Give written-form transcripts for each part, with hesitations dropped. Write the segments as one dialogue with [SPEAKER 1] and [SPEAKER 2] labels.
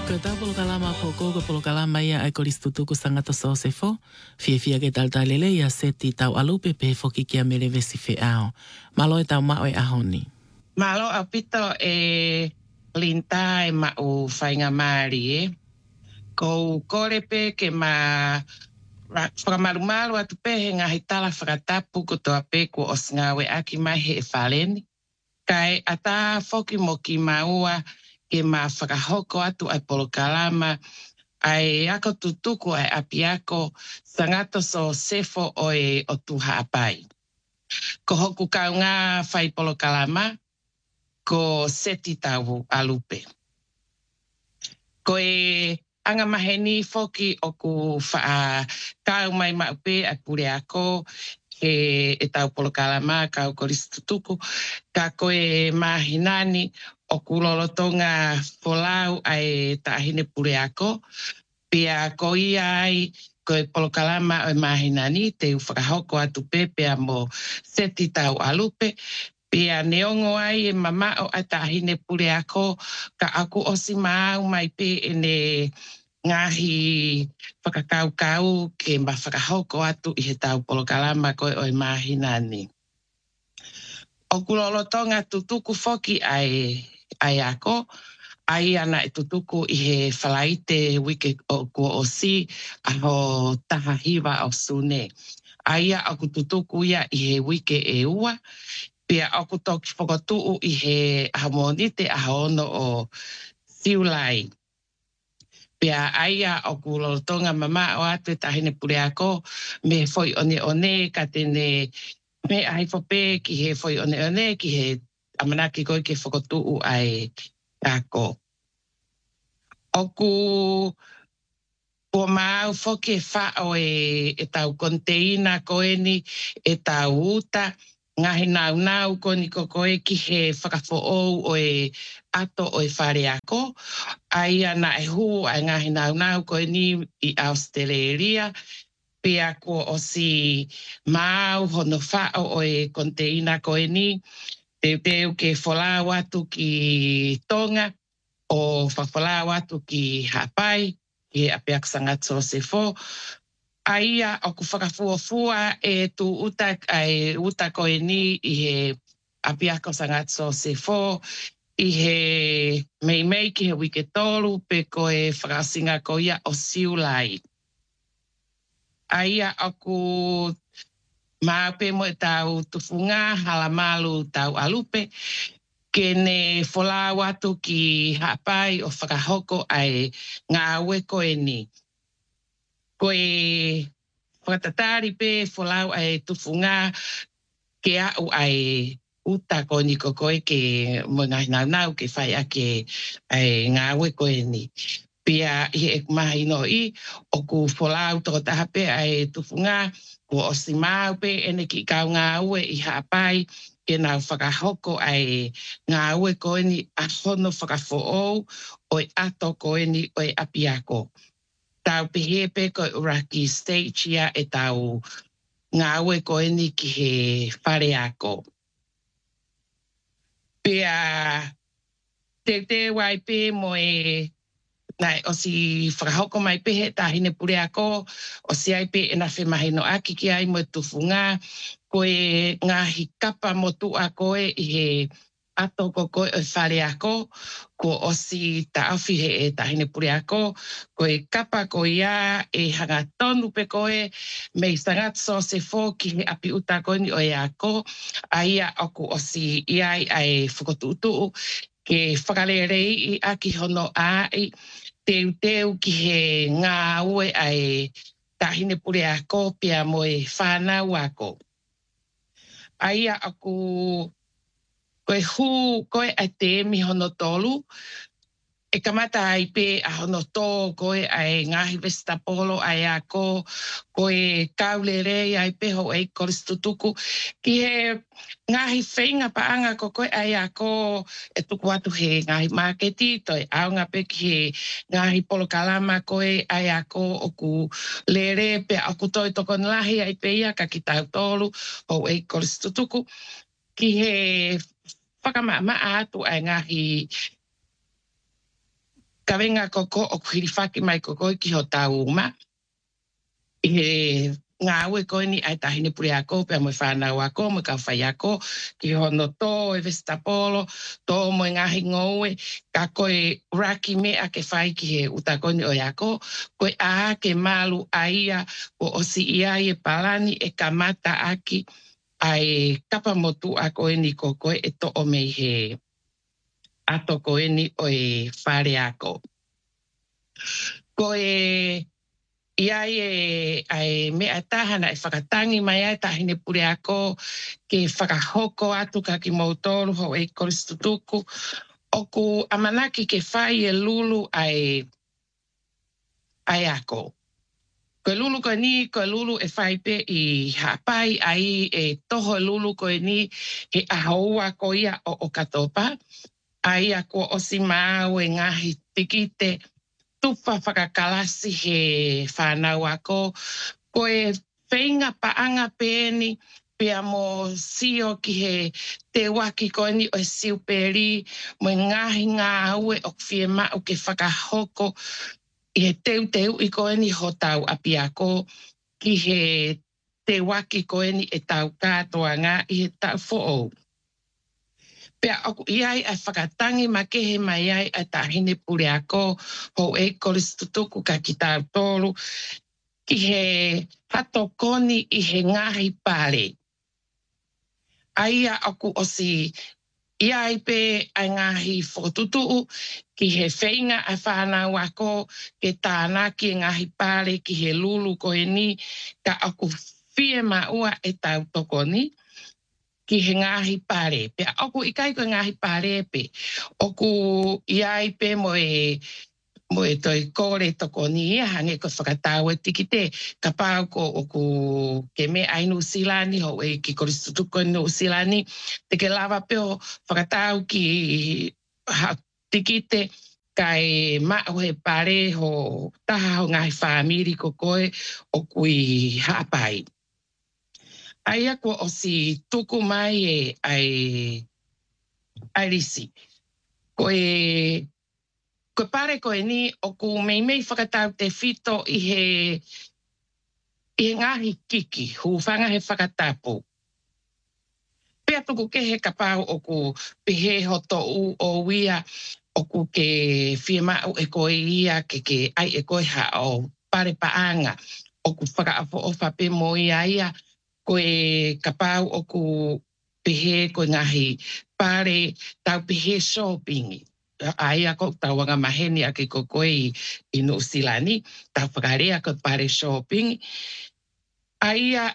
[SPEAKER 1] Ko tā polo kalama ko ko polo kalama ia ai koristutu ko sangata so se fo. Fia ke taltalele ia seti tau alupe pe foki kia mere vesi fe ao. Malo e tau mao e ahoni.
[SPEAKER 2] Malo apito e linta e mau whainga maari e. Ko korepe ke whakamarumaru atu pe he ngahi tala whakatapu ko toa pe ko os ngawe aki mai he e whaleni. Kai ata foki mo ki maua ke whakahoko atu ai polo kalama ai ako tutuku ai api ako sangato so sefo o tuha apai. Ko hoku kau ngā whai polo kalama ko seti tau alupe. Ko e anga maheni foki o ku wha kau mai maupe a pure ako e tau polo kalama kau koristutuku ka koe mahinani o ku lolotonga polau ai tahine pure ako pia ko ai koe polo kalama o mahinani te whakahoko atu pepea mo seti tau alupe pia neongo ai e mama o atahine pure ako ka aku osi mau mai pe ene ngahi whakakau ke whakahoko atu i he tau polo kalama koe o mahinani. O kulolotonga tutuku foki ai ako, ai ana e tutuku i he whalaite wike o kua osi aho tahahiwa o sune. Aia aku tutuku ia i he wike e ua, pia aku toki whakatuu i he hamonite ahono o siulai. Pia aia o kulolotonga mama o atu e tahine pure ako, me foi one ka tene me ai fope ki he foi one ki he amanaki koe ke whakatuu ai kako. Oku o mau foke whao e tau konteina koe ni e tau uta ngahi nau koni ko koe ki he whakafo o e ato o e whare ako. Ai ana e hu ai ngahi nau koe ni i Australia. Pia ko o si mau hono whao o e konteina koe ni. Teu ke wholau atu ki Tonga o whawholau atu ki Hapai, ki apeak sangat so se fo. Aia o ku whakafuafua e tu uta ai uta koe ni i he apeak sangat so se fo. I he mei ki he wike tolu pe koe whakasinga ko ia o siulai. Aia aku maape mo e tau tufunga halamalu tau alupe kene wholau atu ki Hapai o whakahoko ai ngā ue koe ni. Koe whakatatari pe wholau ai tufunga ke au ai uta koni ko koe ke mga hinanau ke whai ake ai ngā ue koe ni. Pia i e mahi no i o ku wholau toko tahape ai tufunga ko osi mau pe ene ki kau ngā ue i Hapai ke nau whakahoko ai ngā ue koe ni a hono whakafoou o e ato koe ni o e apiako. Tau pehepe koe uraki stage ia e tau ngā ue koe ni ki he whare ako. Pia te wai pe mo e nai o si whakahoko mai pehe tahine pure ako, o si ai pe e na whemahino aki ki ai mo e tufunga, koe ngahi kapa mo tu a koe i he ato ko koe o whare ako, ko o si tauwhi he e tahine pure ako, koe kapa ko ia e hanga tonu pe koe, me sangat so se fo ki he api uta koe ni o e ako, aia oku o si iai ai whakotuutu, ke whakalerei i aki hono ai, teu ki he ngā ue ai tahine pure ako pia mo e whanau ako. Aia aku koe koe ai te mi hono tolu, e kamata ai pe a hono tō koe ai ngahi vestapolo ai ako, koe kaulere ai peho ai koristutuku, ki he ngahi whainga paanga ko koe ai ako e tuku atu he ngahi maketi, toi aunga pe ki he ngahi polo kalama koe ai ako o ku lere pe aku toi toko nlahi ai pe ia ka ki tau tolu o ai koristutuku, ki he whakamama atu ai ngahi Ka venga koko o kuhirifaki mai koko ki ho tauma. Ngā aue koe ni ai tahine puri ako, pia mo whanau ako, mo ka whai ako, ki hono tō e Vestapolo, tō mo ngahi ngoue, ka koe raki mea ke whai ki he utakoni o ako, koe a ke malu aia, o osi ia e palani e kamata aki, ai kapa motu a koe ni ko koe e to o mei he ato koe ni o e whare ako. Koe ia ai mea tahana e whakatangi mai ai tahine pure ako ke whakahoko atu ka ki mautoru ho e koristutuku oku amanaki ke whai e lulu ai ako. Ko lulu ko ni, ko lulu e whai pe i hapai ai e toho lulu ko ni he ahaua ko ia o katopa. Ai ako o si mau e ngahi tikite tupa whakakalasi he whanau ako. Ko e whainga paanga pēni pia mo sio ki he te waki ko ni o siu pēri mo ngahi ngā aue o whie mau ke whakahoko i he teu i ko ni ho tau api ako ki he te waki ko ni e tau katoa ngā i he tau fo'ou. Pea oku iai ai whakatangi ma kehe mai ai ai tahine pure ako ho e koristutuku ka ki tau tolu ki he hatokoni i he ngahi pare. Aia oku osi iai pe ai ngahi whotutuu ki he whainga ai whanau ako ke tāna ki ngahi pare ki he lulu koe ni ka oku whie maua e tau tokoni. Ki he ngahi pare. Pea oku ikai ko ngahi pare pe. Oku iai pe mo e toi kore toko ni ia hange ko whakatau e tikite. Ka pāu ko oku ke me ai New Zealandi ho e ki koristutuko New Zealandi. Te ke lava pe o whakatau ki tikite kai mao he pare ho taha ho ngahi whamiri ko koe oku i hapai. Aia ko o si tuku mai e ai risi. Ko pare ko e ni o ku mei whakatau te whito i he ngahi kiki, huwhanga he whakatapu. Pea tuku ke he kapau o ku pehe hoto u o wia o ku ke whiemau e koe ia ke ai e koe ha o pare paanga o ku whakaafo o whape mo ia koe kapau o ku pehe koe ngahi pare tau pehe shopping. Aia ko tau wanga maheni a ke koe i New Zealandi, tau whakarea ko pare shopping. Aia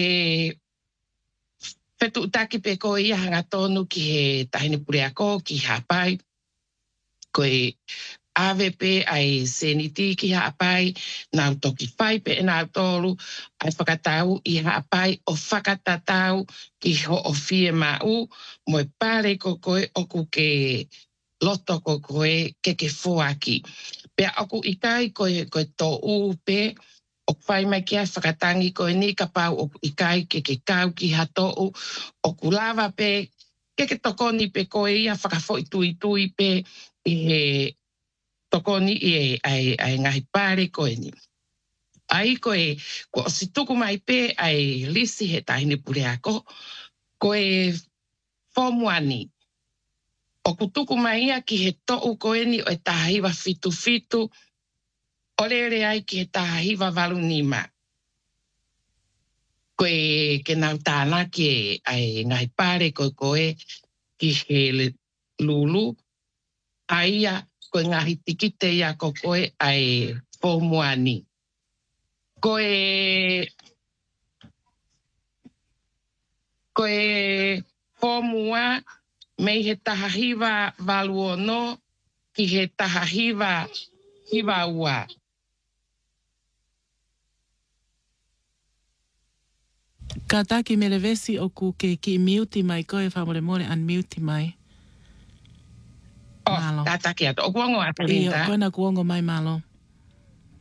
[SPEAKER 2] whetu utaki pe koe ia hanga tonu ki he tahine pure ako ki hapai. Koe AVP ai seniti ki hapai, nau toki whai pe nau tolu, ai whakatau i hapai o whakatatau ki ho o whie mau, mo e pare ko koe oku ke loto ko koe ke fuaki. Pea oku ikai koe tō upe, o whai mai ki ai whakatangi koe ni ka pau oku ikai ke kau ki hatou, oku lava pe, ke tokoni pe koe ia whakafo tui pe i he tokoni i ai ngahi pare koe ni. Ai koe, ko o si tuku mai pe ai lisi he tahine pure ako, koe fomuani. O ku tuku mai ia ki he tou koe ni o e tahiwa fitu, o lere ai ki he tahiwa valunima. Koe ke nau tāna ki ai ngahi pare koe ki he lulu, aia koe ngahi tikite ia ko koe ai fomuani. Koe fomua mei he tahahiwa valuono ki he tahahiwa ua.
[SPEAKER 1] Ka taki mele vesi o ku ke ki miuti mai koe whamore more unmute mai.
[SPEAKER 2] Ka taki ato. O kuongo ata rinta.
[SPEAKER 1] Iyo, koe na kuongo mai malo.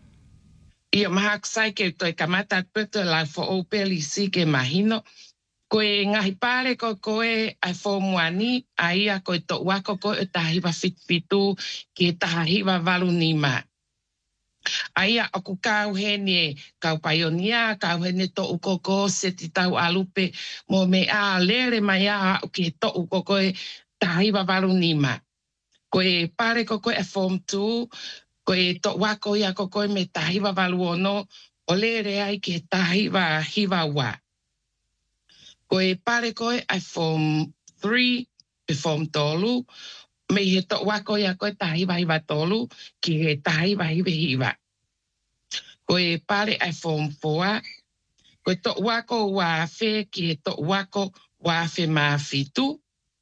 [SPEAKER 2] Iyo maha kusai ke toi kamata tueto la fo opeli si ke mahino. Koe ngahi pare ko koe ai fomuani, aia koe to wako koe o tahiwa fitfitu ki tahiwa walu nima. Aia aku kau hene, kau paionia, kau hene to ukoko se ti tau alupe, mo me a lere mai a ki to ukoko e tahiwa walu nima. Koe pare ko koe a form 2, koe to wako ia ko koe me tahiwa walu ono, o lere ai ki tahiwa hiwa wa. Koe pare koe ai form 3, pe form tolu, me he to wako ia koe tahiwa hiwa tolu, ki he tahiwa hiwa hiwa. Koe pare ai form 4, koe to wako wafe ki he to wako wafe mafitu.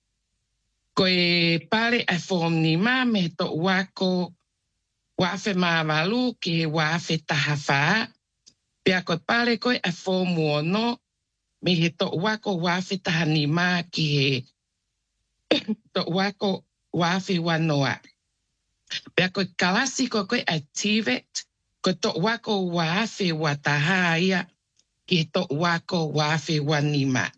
[SPEAKER 2] Koe pare ai form 5, me to wako wafe mavalu ki he wafe tahafa. Pea koe pare koe ai form 1, me he to wako wafe tahanima ki he to wako wafe wanoa. Pea koe kalasi koe activate, koe to wako wafe watahaia ki he to wako wafe wanima.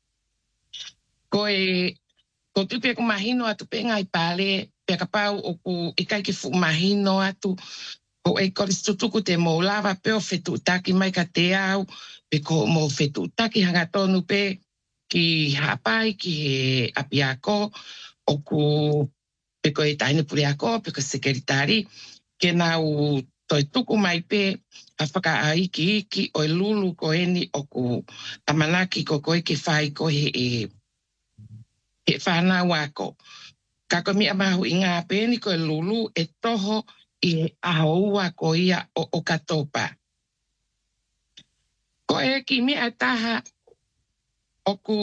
[SPEAKER 2] Koe tupe ku mahino atu pe ngai pale, pea kapau oku ikai ki fu mahino atu, o e koristutuku te moulawa pe o fetu taki mai ka te au, pe ko mo fetu taki hanga tonu pe ki hapai ki he apiako, oku pe ko e taine puriako, pe ko sekeritari, ke nau toi tuku mai pe a whaka aiki iki o e lulu ko eni oku amanaki ko koe ke whai ko he whanau ako. Kako mi amahu i ngā pēni ko e lulu e toho i ahoua ko ia o katopa. Ko e ki mi a taha oku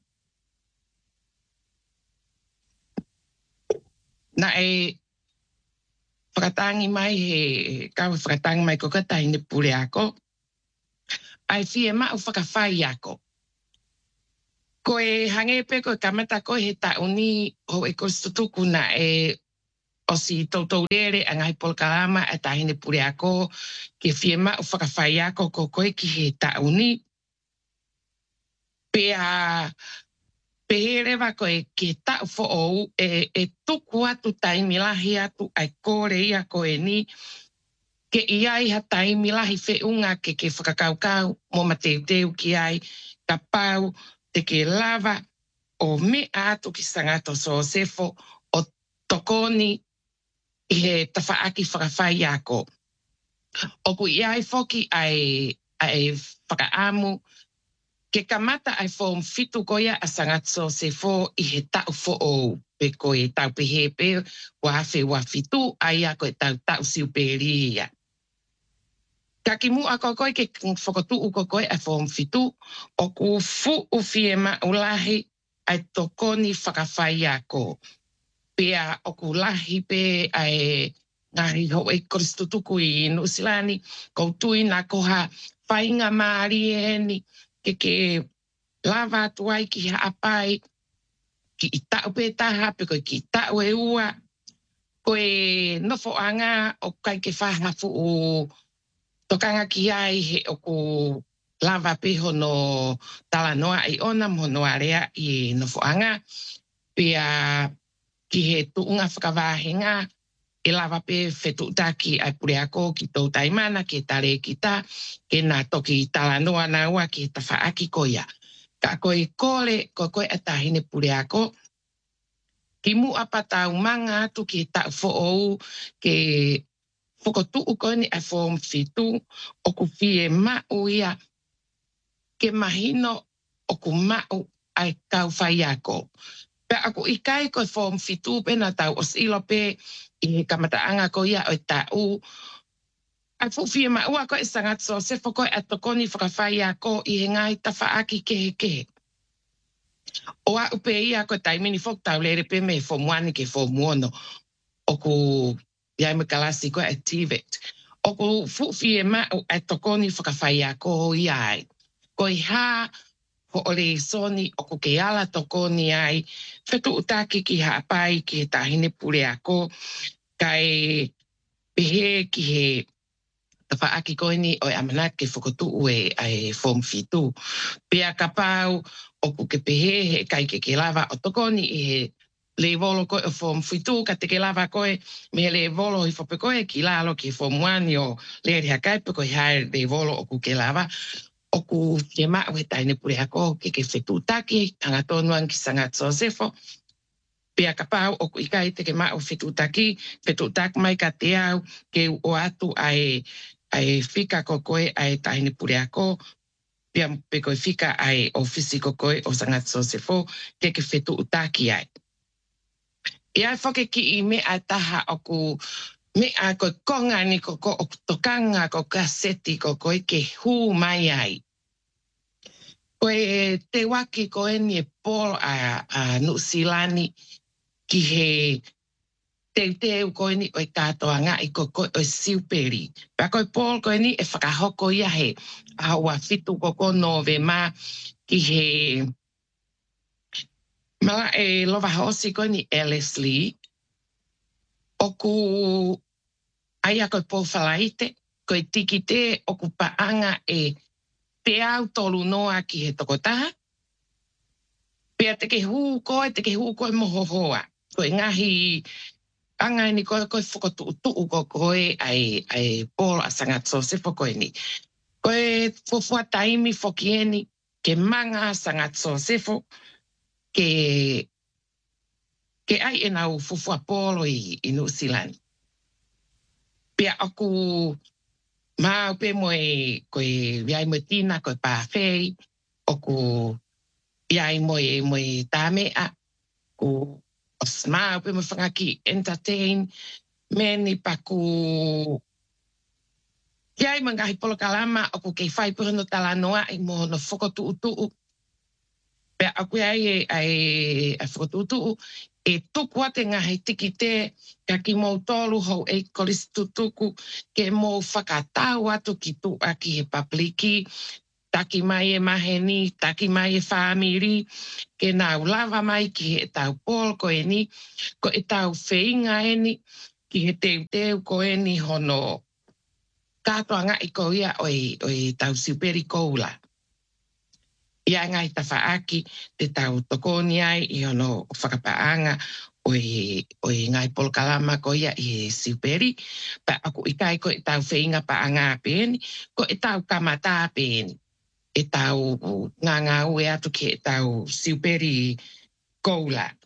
[SPEAKER 2] na e whakatangi mai he kawa whakatangi mai ko katai ne pure ako. Ai fie mau whakawhai ako. Ko e hangepe ko e kamata ko he tauni ho e kostutuku na e o si tautou rere a ngai polkalama a tahine pure ako ke fie mau whakawhai ako ko koe ki he tauni. Pea peherewa ko e ke tau fo ou e tuku atu taimilahi atu ai kore ia ko e ni ke iai ha taimilahi whiunga ke whakakaukau mo mateuteu ki ai ka pau te ke lava o me atu ki sangato so sefo o tokoni i he tawhaaki whakawhai ako. Oku iai foki ai whakaamu ke kamata ai form fitu koia a sangato so sefo i he tau fo ou pe ko e tau pehepe wa hafe wa fitu ai a ko e tau siuperi ia. Ka ki mu a kokoi ke whakotu u kokoi a form fitu, o ku fu u fie ma ulahi ai tokoni whakawhai ako. Pea o ku lahi pe ai ngahi ho e koristutuku i Nusilani, koutui na koha whainga maari eni, ke lava tuai ki haapai, ki i tau pe taha, pe koe ki tau e ua, koe nofo anga o kai ke whahafu u tokanga ki ai he o ku lava pe hono talanoa i ona mono area i nofo anga, pea ki he tuunga whakawāhenga e lava pe whetu taki ai pure ako ki tau taimana, ki tare ki ta, ke nā toki talanoa nā ua ki ta whaaki koia. Ka koe kore, koe a tahine pure ako, ki mu apatau manga atu ki tau fo'ou, ke whakotuu koe ni a form fitu, o ku fie mau ia, ke mahino o ku mau ai kau whai ako. Pe ako ikai koe form fitu pe na tau o silo pe i he kamataanga ko ia o tau. Ai fie mau a koe sangat so se koe a tokoni whakawhai ako i he ngai tawhaaki kehe. O a upe ia koe taimini fok tau lere pe me form 1 ke form 1 o ku iai me kalasi koe activate. O ku fie mau a tokoni whakawhai ako iai. Koe ha ho ole soni o ku ke ala tokoni ai, whetu utaki ki haapai ki he tahine pure ako, kai pehe ki he Whaaki koe ni o amanake whakotu ue ai form fitu. Pea ka pau o ku ke pehe he kai ke lava o tokoni i he le volo koe o form fitu ka te ke lava koe me le volo i whape koe ki lalo ki form 1 o le rea kai pe koe hae le volo o ku ke lava. O ku ke maa ue taine pure ako ke whetu taki anga tonuan ki sanga Josefo. Pea ka pau o ku ikai te ke maa o whetu taki mai ka te au ke o atu ai fika ko koe ai taine pure ako. Pea pe koe fika ai ofisi ko koe o sanga Josefo ke whetu utaki ai. Ia whake ki i mea taha o ku mea koe konga ni ko o tokanga ko kaseti ko koe ke hū mai ai. Koe te waki koe ni e Paul a Nusilani ki he teu koe ni o i katoa ngā i ko koe o siuperi. Pea koe Paul koe ni e whakahoko ia he aua fitu koko nove mā ki he mala e lova hosi koe ni Alice Lee. Oku aia koe Paul Falaite, koe tiki te oku paanga e te au tolu noa ki he tokotaha. Pea te ke hū koe mohohoa. Koe ngahi angai ni koe whakotuu ko koe ai Paul asanga Josefo koe ni. Koe fufua taimi fokieni ke manga asanga Josefo ke ai e nau fufua Paul i New Zealand. Pea aku mau pe moe koe viai moe tina koe pāwhei oku iai moe tāmea ku osmau pe mo whangaki entertain meni paku iai mangahi polokalama oku kei whai puhono tala noa i mo no whakotuu. Pea aku iai ai whakotuu e tuku ate ngahi tiki te ka ki mou tolu hou e kolistutuku ke mou whakatau atu ki tu aki he papliki taki mai e maheni, taki mai e whamiri, ke nau lava mai ki he tau Paul ko e ni, ko e tau wheinga e ni, ki he teu ko e ni hono katoa ngā i ko ia oi tau siuperi koula. Ia ngai ta whaaki te tau tokoni ai i hono whakapaanga oi ngai polkalama ko ia i siuperi, pa aku ikai ko e tau wheinga paanga pēni, ko e tau kamata pēni. E tau ngā ue atu ki e tau siuperi koula.